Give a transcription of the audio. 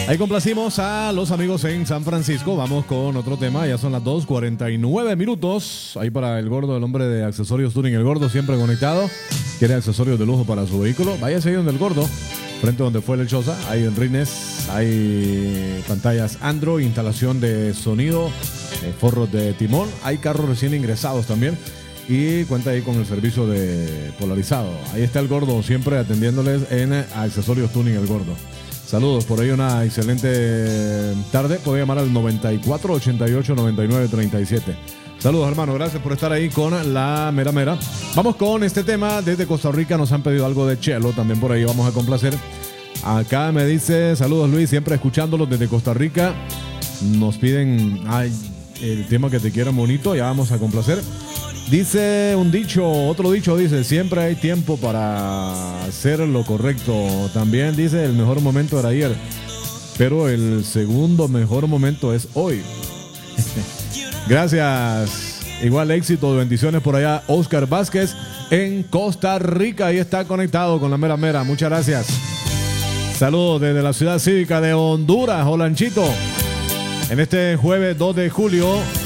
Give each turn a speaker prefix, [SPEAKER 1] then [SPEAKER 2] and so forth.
[SPEAKER 1] Ahí complacimos a los amigos en San Francisco. Vamos con otro tema. Ya son las 2:49 minutos. Ahí para el gordo, el hombre de accesorios tuning. El gordo siempre conectado. Quiere accesorios de lujo para su vehículo. Váyase ahí donde el gordo, frente donde fue el Choza. Hay en rines, hay pantallas Android, instalación de sonido, forros de timón. Hay carros recién ingresados también. Y cuenta ahí con el servicio de polarizado. Ahí está el gordo siempre atendiéndoles en accesorios tuning el gordo. Saludos, por ahí una excelente tarde. Puede llamar al 94 88 99 37. Saludos, hermano, gracias por estar ahí con la mera mera. Vamos con este tema. Desde Costa Rica nos han pedido algo de Chelo, también por ahí vamos a complacer. Acá me dice, saludos Luis, siempre escuchándolos desde Costa Rica. Nos piden el tema que te quieran bonito, ya vamos a complacer. Dice un dicho, otro dicho dice, siempre hay tiempo para hacer lo correcto. También dice, el mejor momento era ayer, pero el segundo mejor momento es hoy. Gracias. Igual éxito, bendiciones por allá. Oscar Vázquez en Costa Rica, ahí está conectado con la mera mera. Muchas gracias. Saludos desde la ciudad cívica de Honduras, Olanchito. En este jueves 2 de julio